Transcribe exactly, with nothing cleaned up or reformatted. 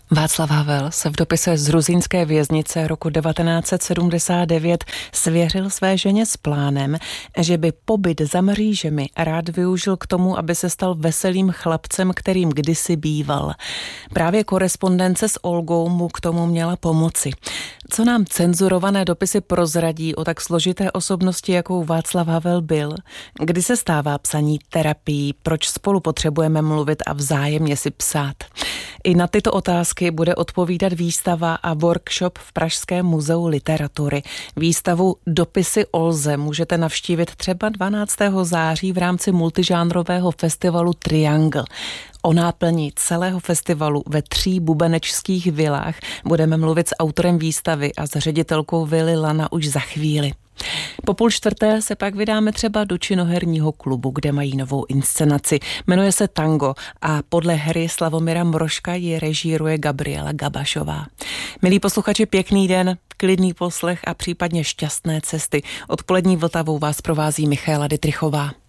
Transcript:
Václav Havel se v dopise z gruzínské věznice roku devatenáct set sedmdesát devět svěřil své ženě s plánem, že by pobyt za mřížemi rád využil k tomu, aby se stal veselým chlapcem, kterým kdysi býval. Právě korespondence s Olgou mu k tomu měla pomoci. Co nám cenzurované dopisy prozradí o tak složité osobnosti, jakou Václav Havel byl? Kdy se stává psaní terapií? Proč spolu potřebujeme mluvit a vzájemně si psát? I na tyto otázky bude odpovídat výstava a workshop v Pražském muzeu literatury. Výstavu Dopisy Olze můžete navštívit třeba dvanáctého září v rámci multižánrového festivalu Triangle. O náplni celého festivalu ve tří bubenečských vilách budeme mluvit s autorem výstavy a s ředitelkou vily Lana už za chvíli. Po půl čtvrté se pak vydáme třeba do činoherního klubu, kde mají novou inscenaci. Jmenuje se Tango a podle hry Slavomira Mrožka ji režíruje Gabriela Gabašová. Milí posluchači, pěkný den, klidný poslech a případně šťastné cesty. Odpolední Vltavou vás provází Michaela Dytrychová.